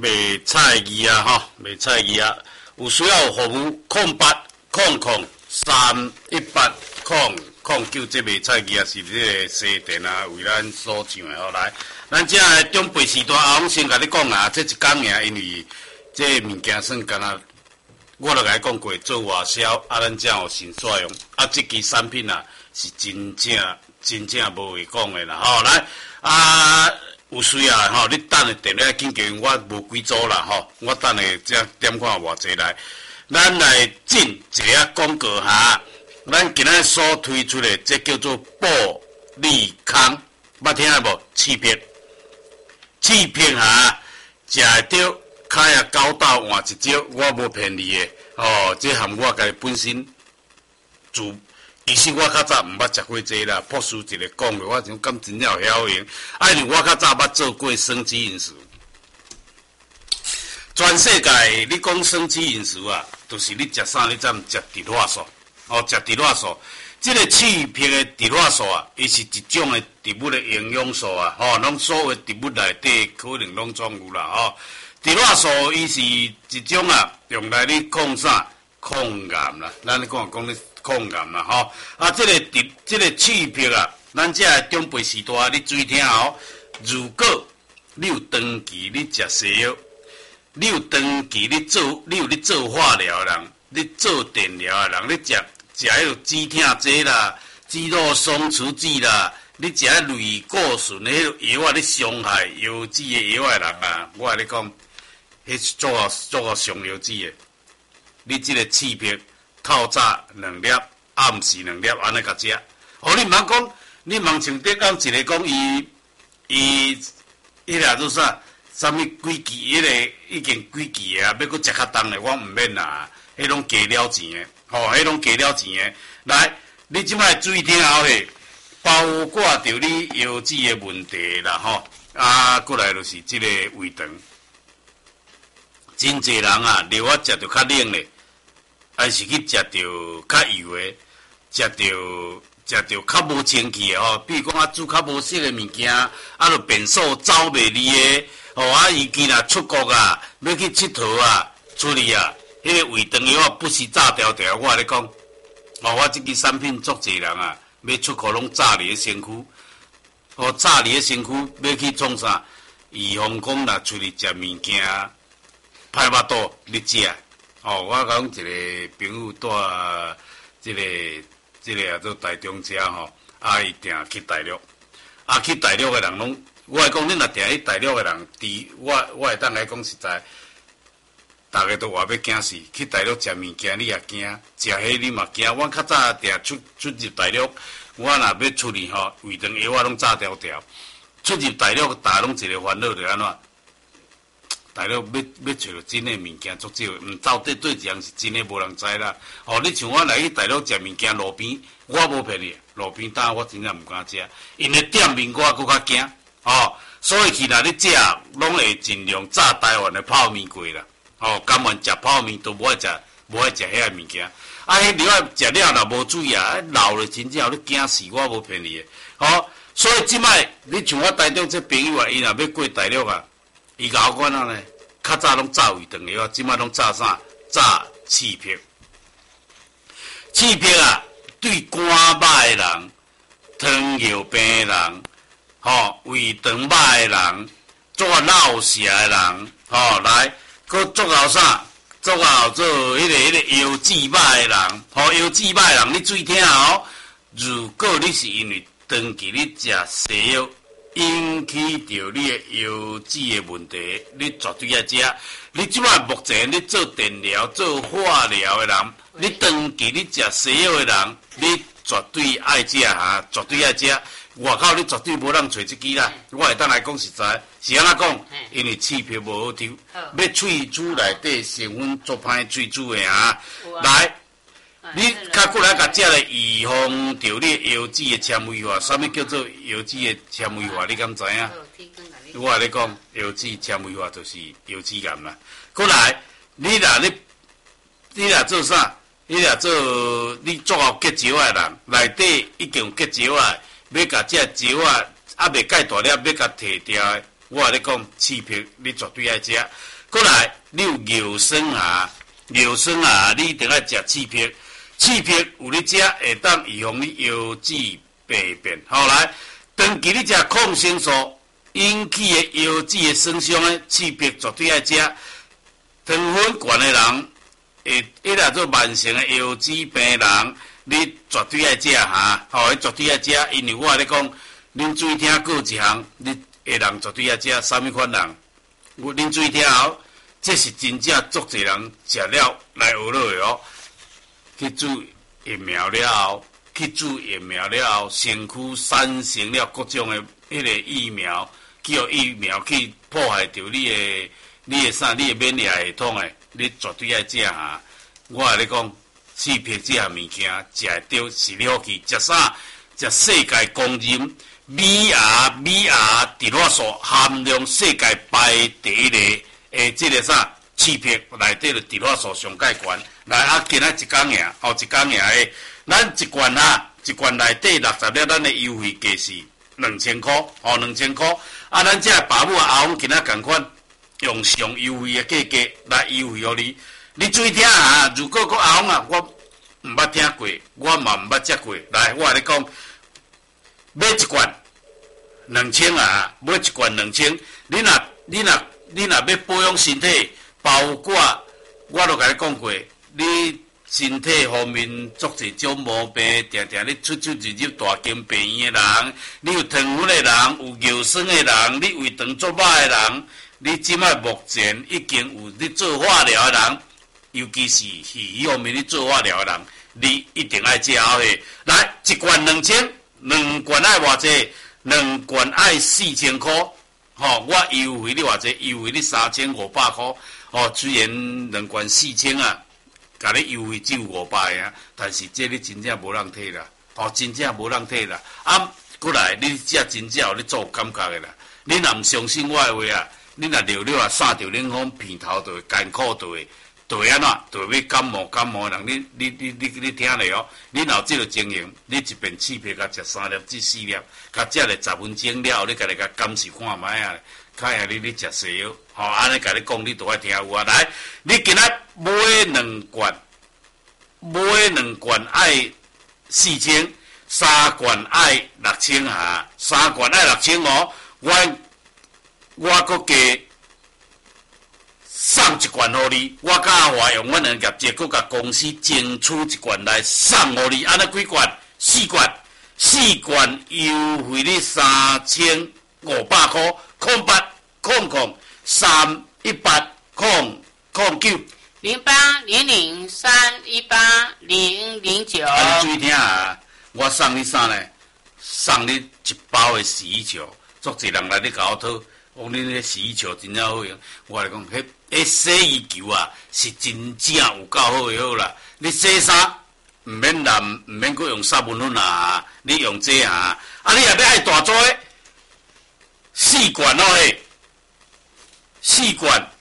卖菜鱼啊，吼，卖菜鱼啊，有需要服务0800318009，这卖菜鱼啊是这个西电啊，为咱所唱的。好来，咱这个中背时段啊，我先甲你讲啊，这一讲尔，因为这物件算干那，我著甲你讲过做外销，啊，咱才有先使用，啊，这支产品啊是真正无话讲的啦，吼来啊。有需要吼，你等下电话紧叫我无几组啦吼，我等下再点看偌济来。咱来进一下广告哈，咱今仔所推出的这叫做暴利康，捌听无？刺片哈，食会着开啊狗斗换一招，我无骗你的哦，这含我家己本身自。其实我较早毋捌食过这啦，朴实一个讲的，我想敢真了晓用。因为我较早捌做过生机饮食，全世界你讲生机饮食啊，就是你食啥，你才毋食植化素，哦，食植化素。这个刺激的植化素啊，伊是一种的植物的营养素啊，吼，拢所有植物内底可能拢总有啦，吼。植化素伊是一种啊，用来你抗啥？抗癌啦，咱你讲你。抗癌啦吼，啊，这个刺激啊，咱这中辈时代你注意听哦。如果你有长期你食西药，你有长期你有做化疗的人，你做电疗的人，你食迄个止痛剂啦、肌肉松弛剂啦，你食类固醇的迄个药啊，你伤害腰子的药的人啊，我甲你讲，迄是做个上腰子的，你这个刺激。透早2粒，暗时2粒，安尼甲食。哦，你毋通讲，你问像顶讲一个讲伊迄个做啥？啥物几期？迄个已经几期啊？要搁食较重的，我毋免啦。迄拢加了钱的，吼，迄拢加了钱的。来，你即摆注意听后嘿，包括着你腰子的问题啦，吼。啊，过来就是即个胃肠，真侪人啊，尿啊食着较冷咧。还是去食着较油的，食着较无清气的吼。比如讲煮较无熟的物件，就变数走袂离的。吼尤其若出国啊，要去佚佗啊，出去啊，迄个胃肠药不是炸条条。我咧讲，我即支产品足侪人啊，要出国拢炸你的身躯。炸你的身躯要去创啥？预防讲若出去食物件歹巴肚，你食。我讲一个朋友住这个做台中遮吼，伊定去大陆，去大陆的人拢，我讲恁若定去大陆的人，我会当来讲实在，大家都话要惊死，去大陆食物件你也惊，食迄你嘛惊。我较早定出入大陆，我若要出去吼，胃肠药我拢炸条条。出入大陆，大家拢一个烦恼就安怎？大陆要找到真诶物件足少，到底对一样是真诶，无人知啦。你像我来去大陆食物件，路边我无骗你，路边摊我真正毋敢食，因为店面我搁较惊。所以去若你食，拢会尽量炸台湾诶泡面过啦。甘愿食泡面，都无爱食遐个物件。迄另外食了若无注意啊，老了真正你惊死，我无骗你诶。所以即摆你像我台中这朋友啊，伊若要过大陆啊。伊甲我讲呢，较早拢炸胃肠药，即摆拢炸啥？炸刺激。刺激啊，对肝歹的人、糖尿病的人、胃肠歹的人、做老舌的人，来，搁做后啥？做后做迄个腰子歹的人，腰子歹的人，你注意听哦。如果你是因为长期你食西药，引起着你的腰子的问题，你绝对要食。你即摆目前你做电疗、做化疗的人，你长期你食西药的人，你绝对爱食哈，绝对爱食。外口你绝对无人找这支啦。我会当来讲实在，是安怎讲？因为刺激无好抽，要喙煮内底成分做歹喙煮的啊。来。你较过来甲食咧预防着你腰子的纤维化，啥物叫做腰子的纤维化？你敢知影？我甲你讲，腰子纤维化就是腰子癌啦。过来，你若做啥？你若做你做好结石的人，内底已经有结石啊，要甲这石啊，未解大粒，要甲摕掉的， 我跟你讲，刺皮你绝对爱食。过来，你有牛酸啊，牛酸啊，你一定爱食刺皮。刺皮有你食，会当预防你腰子病变。后来，长期你食抗生素引起的腰子的损伤的刺皮绝对爱食。糖分悬的人，一来做慢性的腰子病人，你绝对爱食哈，吼，绝对爱食，因为我跟你讲，恁注意听过一项，你个人绝对爱食，啥物款人？恁注意听哦，这是真正足侪人食了来学落的哦。去注疫苗了后，身躯产生了各种的迄个疫苗，去互疫苗去破坏掉你的免疫系统诶，你绝对爱食哈。我跟你讲，刺皮这项物件食会着是了不起，食啥？食世界公认米芽植物素含量世界排第一个诶，这个啥？刺皮内底的植物素上介悬。来啊，今仔一工尔，一工尔诶，咱一罐内底60粒，咱的优惠价是2000块，2000块。啊，咱这爸母阿翁今仔共款，用上优惠的价格来优惠互你。你注意听啊！如果阿翁啊，我毋捌听过，我嘛毋捌食过。来，我跟你讲，买一罐2000啊，买一罐2000。你若要保养身体，包括我都甲你讲过。你身体方面足侪种毛病，定你出入大间病院的人，你有糖分的人，有尿酸的人，你胃肠作歹的人，你即摆目前已经有你做化疗的人，尤其是鱼方面你做化疗的人，你一定爱食好个。来，一罐2000，两罐爱偌济？2罐爱4000块。吼，我优惠你偌济？优惠你3500块。哦，虽然2罐4000啊。甲你优惠只有500个啊，但是这你真正无人摕啦，真正无人摕啦。啊，过来你这真正有你做有感觉的啦。你若毋相信我的话啊，你若溜啊，散着冷风片头就会艰苦就会安怎，就会要感冒的人，你听咧哦。你若有这个情形，你一边刺皮甲食3粒至4粒，甲食咧10分钟了，你家己甲感受看卖啊。看下你食西药，安尼甲你讲，你都爱听有啊。来，你今仔买2罐爱4000，3罐爱6000啊，3罐爱6000哦。我搁加送一罐互你，我甲阿华用阮两业绩，搁甲公司争取一罐来送互你。安尼几罐？4罐优惠你3500块。0800318009。 0800318009。 啊，你注意听啊！我送你啥呢？送你一包的洗衣球，足侪人来你甲我讨，讲你那洗衣球真正好用。我来讲，迄洗衣球啊，是真正有够好的好啦。你洗衫毋免淋，毋免搁用沙文粉啊，你用这啊。啊，你若要爱大组的，4罐哦嘿，4罐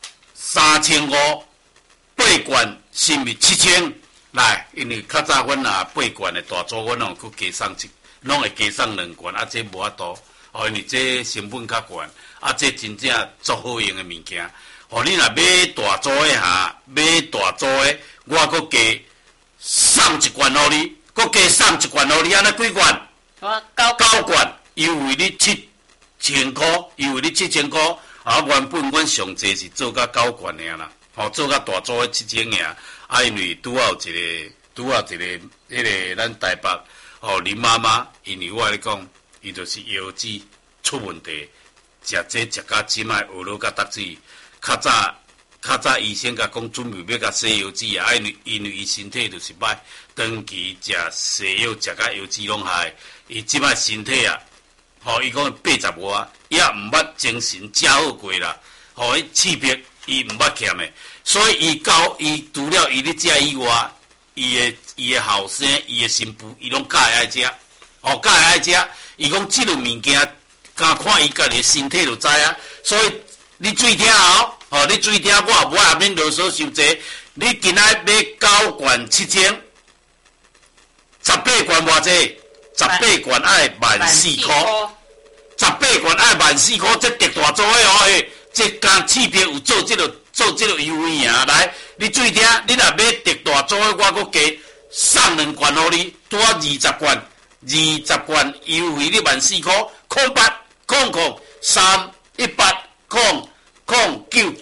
3500，8罐是毋是7000？来，因为较早阮8罐的大组，阮拢佮加送拢会加送2罐，啊，这无法度，因为这成本较悬，啊，这真正足好用的物件。你若买大组的我佮加送一罐互你，佮加送一罐互你，安尼几罐？9罐，优惠你7000块，优惠你7000块。啊，原本阮上济是做到9罐尔啦，做到大组的7000尔。啊，因为拄好一个，迄个咱台北林妈妈，因为我跟你讲，伊就是腰子出问题，食这食甲即摆学落甲搭水。较早医生甲讲准备要甲洗腰子啊，因为伊身体就是歹，长期食西药食甲腰子拢害，伊即摆身体啊，伊讲80外，也毋捌精神食好过啦，伊刺激伊毋捌欠的。所以伊除了伊咧食以外，伊的后生、伊的新妇，伊拢介爱食，介爱食。伊讲即类物件，敢看伊家己的身体就知啊。所以你注意听哦，你注意听，我也无下面啰嗦伤济。你今仔买9罐7000，18罐偌济？18罐爱14000块 18罐爱14,000，这特大组的哦嘿，这间刺片有做这个优惠啊！来，你注意听，你若买特大组的，我搁加送2罐互你，多20罐，20罐优惠你14,000， 0800318009。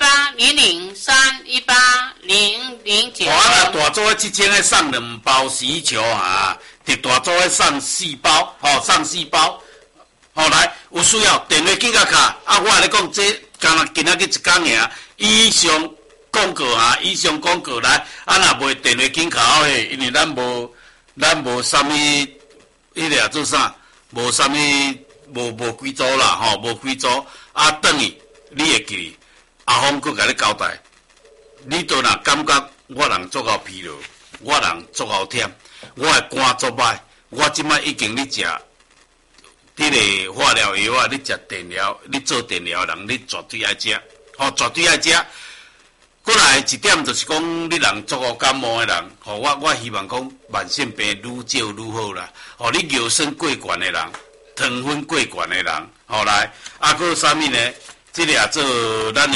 0800318009。 我啦大组的7000个送2包洗球啊，特大组的送4包，送4包。来，有需要电话紧甲卡，我来讲这今仔日一工尔，以上广告以上广告来，若袂电话紧卡嘿，因为咱无啥物，迄个做啥，无啥物，无几组啦，无几组，等于你会记，阿峰佫甲你交代，你都若感觉我人足够疲劳，我人足够忝，我的肝足歹，我即摆已经咧食。迄个化疗药啊，你食电疗，你做电疗的人，你绝对爱食，绝对爱食。过来一点就是讲，你人足够感冒的人，我希望讲慢性病愈少愈好啦。你尿酸过悬的人，糖分过悬的人，来，还有啥物呢？这个也做咱的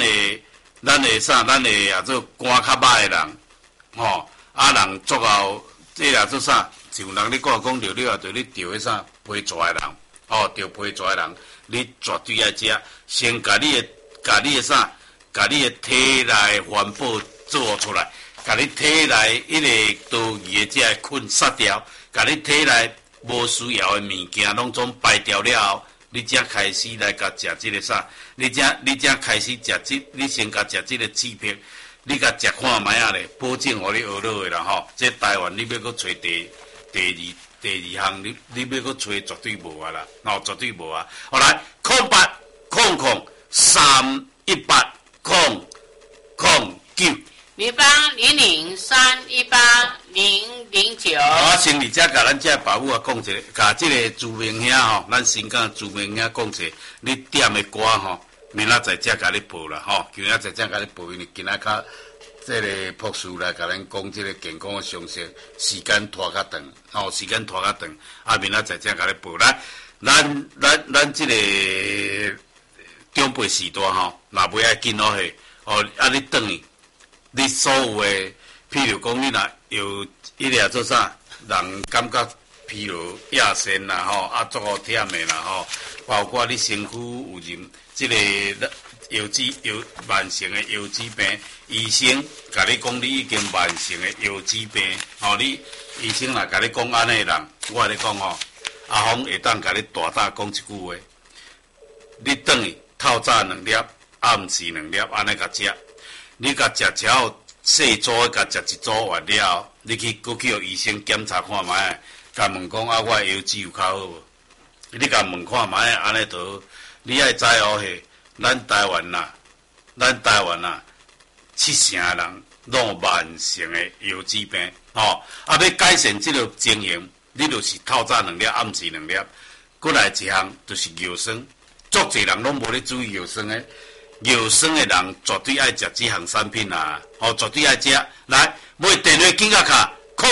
也做肝较歹的人，人足够，这也做啥？像人你讲着你啊，着你着迄啥皮蛇的人，着皮蛇的人，你绝对爱食，先甲你的啥，甲你的体内环保做出来，甲你体内迄个多余的这菌杀掉，甲你体内无需要的物件拢总排掉了后，你才开始来甲食这个啥，你才开始食你先甲食这个刺片，你甲食看卖啊咧，保证互你学落的啦这台湾你要搁找第二项，你要搁找绝对无啊啦，绝对无啊。来0800318009。 0800318009。 先伫遮甲咱遮爸母讲者，甲即个朱明兄咱新港朱明兄讲者，你点的歌明仔载遮甲你报啦今仔载遮甲你报，因为今仔较。这个博士来甲咱讲这个健康的常识，时间拖较长，时间拖较长，明仔载才甲你报来。咱这个长辈时代若袂爱紧嘿，你等于你所有的，譬如讲你若有迄个做啥，人感觉疲劳、亚线啦足够忝的啦包括你身躯有任这个。慢性的腰子病，医生甲你讲你已经慢性的腰子病，你医生若甲你讲安尼人，我甲你讲阿峰会当甲你大胆讲一句话，你等于透早2粒，暗时2粒，安尼甲食，你甲食后细组甲食一组完了，你搁去互医生检查看卖，甲问讲我的腰子有较好无？你甲问看卖，安尼都你爱知嘿。咱台湾70%人拢有慢性的腰子病，要改善这个情形，你就是透早2粒，暗时2粒。过来一项就是尿酸，足侪人拢无咧注意尿酸的，尿酸的人绝对爱食这项产品啊，绝对爱食。来，买电话紧甲卡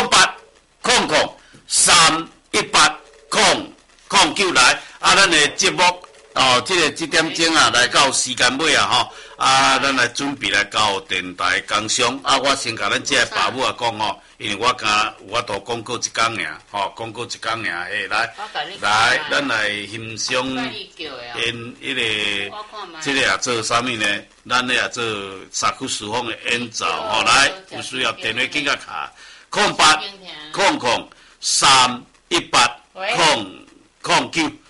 0800318009来，咱的节目。这点钟来到时间尾咱来准备来到电台工商我先甲咱这个爸母讲因为我敢有法度广告一工尔广告一工尔来，咱来欣赏迄个这个也做啥物呢？咱咧也做沙库书房的演奏来，有需要电话紧甲卡0800318009。